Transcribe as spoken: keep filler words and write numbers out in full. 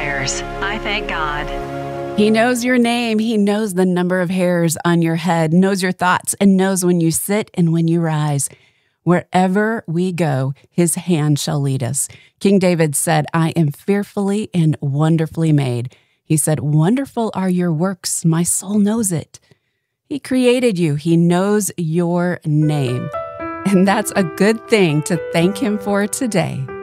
desires. I thank God. He knows your name. He knows the number of hairs on your head, knows your thoughts, and knows when you sit and when you rise. Wherever we go, his hand shall lead us. King David said, I am fearfully and wonderfully made. He said, wonderful are your works. My soul knows it. He created you. He knows your name. And that's a good thing to thank him for today.